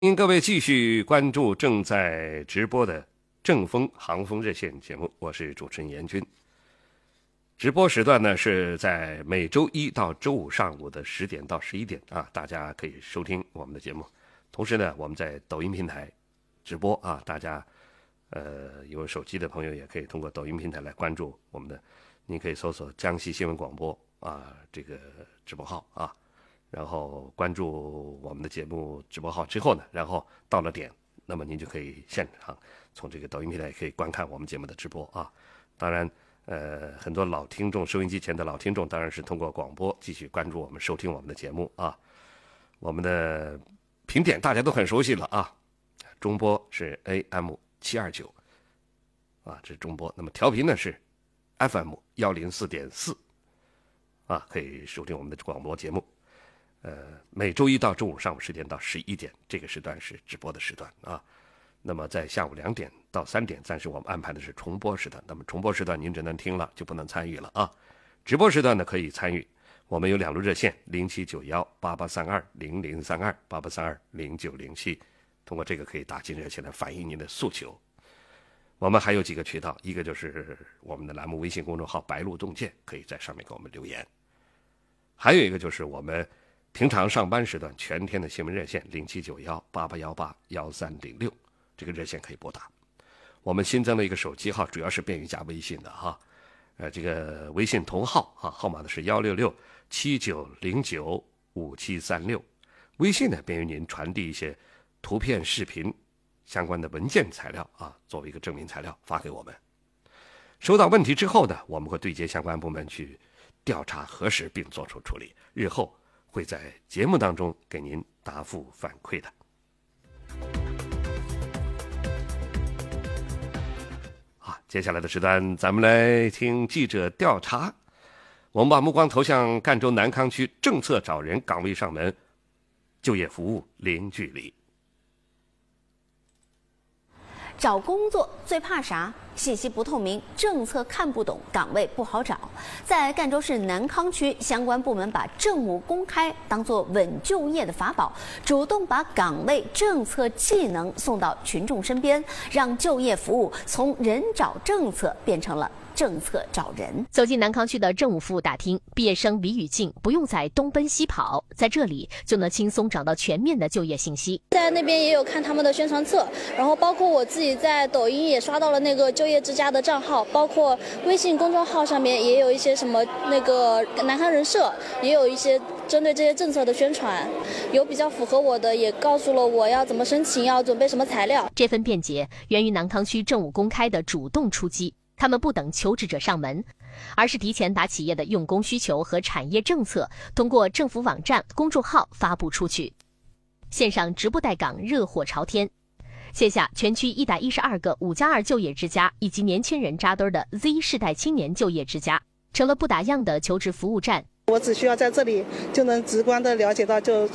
欢迎各位继续关注正在直播的正风航风热线节目，我是主持人严军。直播时段呢是在每周一到周五上午的10点到11点啊，大家可以收听我们的节目。同时呢，我们在抖音平台直播啊，大家有手机的朋友也可以通过抖音平台来关注我们的，您可以搜索江西新闻广播啊这个直播号啊。然后关注我们的节目直播号之后呢，然后到了点，那么您就可以现场从这个抖音平台可以观看我们节目的直播啊。当然，很多老听众，收音机前的老听众，当然是通过广播继续关注我们、收听我们的节目啊。我们的频点大家都很熟悉了啊，中波是 AM729啊，这是中波。那么调频呢是 FM104.4啊，可以收听我们的广播节目。每周一到周五上午10点到11点，这个时段是直播的时段啊。那么在下午2点到3点，暂时我们安排的是重播时段。那么重播时段您只能听了，就不能参与了啊。直播时段呢可以参与，我们有2路热线：07918832003288320907，通过这个可以打进热线来反映您的诉求。我们还有几个渠道，一个就是我们的栏目微信公众号白鹿洞见，可以在上面给我们留言。还有一个就是我们平常上班时段全天的新闻热线079188181306，这个热线可以拨打。我们新增了一个手机号，主要是便于加微信的哈。这个微信同号啊，号码呢是16679095736。微信呢便于您传递一些图片、视频相关的文件材料啊，作为一个证明材料发给我们。收到问题之后呢，我们会对接相关部门去调查核实并做出处理，日后会在节目当中给您答复反馈的。好，接下来的时段咱们来听记者调查。我们把目光投向赣州南康区政策找人岗位上门，就业服务零距离。 找工作最怕啥？信息不透明，政策看不懂，岗位不好找。在赣州市南康区，相关部门把政务公开当作稳就业的法宝，主动把岗位、政策、技能送到群众身边，让就业服务从人找政策变成了政策找人。 走进南康区的政务服务大厅，毕业生李宇静不用再东奔西跑，在这里就能轻松找到全面的就业信息。 在那边也有看他们的宣传册，然后包括我自己在抖音也刷到了那个就业之家的账号，包括微信公众号上面也有一些什么那个南康人社，也有一些针对这些政策的宣传，有比较符合我的，也告诉了我要怎么申请，要准备什么材料。 这份便捷源于南康区政务公开的主动出击。他们不等求职者上门，而是提前把企业的用工需求和产业政策通过政府网站、公众号发布出去。线上直播带岗热火朝天，线下全区112个5+2就业之家以及年轻人扎堆的 Z 世代青年就业之家，成了不打烊的求职服务站。 我只需要在这里就能直观地了解到